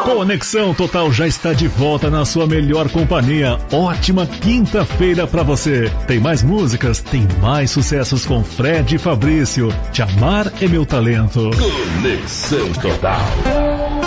Conexão Total já está de volta na sua melhor companhia. Ótima quinta-feira pra você. Tem mais músicas, tem mais sucessos com Fred e Fabrício. Te amar é meu talento. Conexão Total.